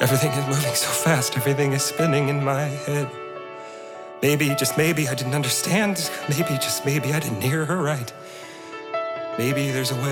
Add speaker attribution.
Speaker 1: Everything is moving so fast, everything is spinning in my head. Maybe, just maybe, I didn't understand. Maybe, just maybe, I didn't hear her right. Maybe there's a way.